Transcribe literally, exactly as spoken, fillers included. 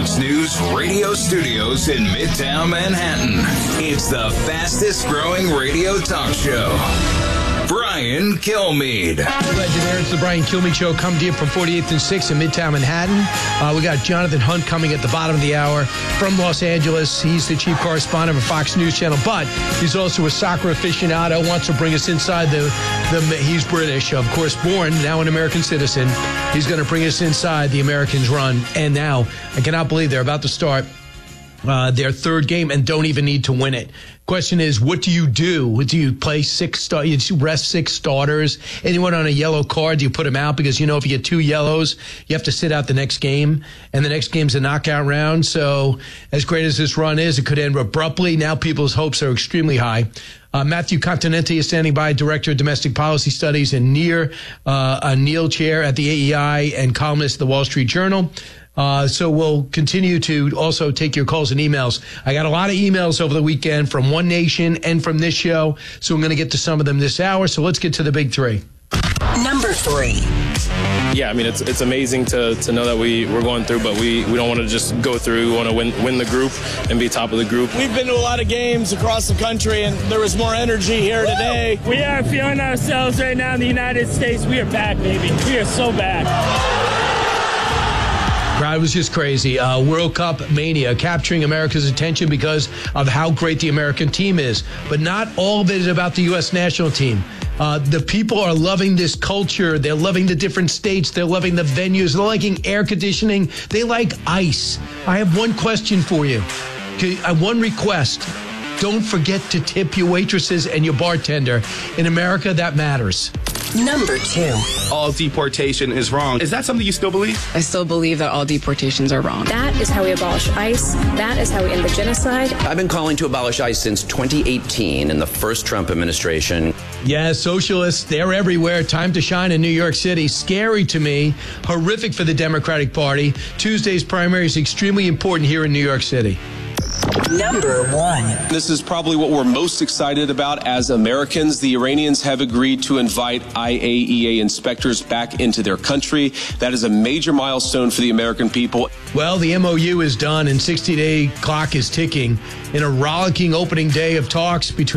Fox News radio studios in Midtown Manhattan. It's the fastest growing radio talk show. Brian Kilmeade. Glad you're there. It's the Brian Kilmeade Show. Come to you from forty-eighth and sixth in Midtown Manhattan. Uh, we got Jonathan Hunt coming at the bottom of the hour from Los Angeles. He's the chief correspondent for Fox News Channel, but he's also a soccer aficionado, wants to bring us inside the, the he's British, of course, born, now an American citizen. He's going to bring us inside the Americans' run. And now, I cannot believe they're about to start Uh, their third game and don't even need to win it. Question is, what do you do? Do you play six star? You rest six starters? Anyone on a yellow card? Do you put them out? Because, you know, if you get two yellows, you have to sit out the next game, and the next game's a knockout round. So as great as this run is, it could end abruptly. Now people's hopes are extremely high. Uh, Matthew Continenti is standing by, Director of Domestic Policy Studies and near uh, a Neil Chair at the A E I and columnist at the Wall Street Journal. Uh, so we'll continue to also take your calls and emails. I got a lot of emails over the weekend from One Nation and from this show, so I'm going to get to some of them this hour. So let's get to the big three. Number three. Yeah, I mean, it's it's amazing to, to know that we, we're going through, but we, we don't want to just go through. We want to win win the group and be top of the group. We've been to a lot of games across the country, and there was more energy here today. We are feeling ourselves right now in the United States. We are back, baby. We are so back. Crowd was just crazy. Uh, World Cup mania, capturing America's attention because of how great the American team is. But not all of it is about the U S national team. Uh, the people are loving this culture. They're loving the different states. They're loving the venues. They're liking air conditioning. They like ice. I have one question for you. Okay, uh, one request. Don't forget to tip your waitresses and your bartender. In America, that matters. Number two. All deportation is wrong. Is that something you still believe? I still believe that all deportations are wrong. That is how we abolish ICE. That is how we end the genocide. I've been calling to abolish ICE since twenty eighteen in the first Trump administration. Yeah, socialists, they're everywhere. Time to shine in New York City. Scary to me. Horrific for the Democratic Party. Tuesday's primary is extremely important here in New York City. Number one. This is probably what we're most excited about as Americans. The Iranians have agreed to invite I A E A inspectors back into their country. That is a major milestone for the American people. Well, the M O U is done and sixty-day clock is ticking in a rollicking opening day of talks between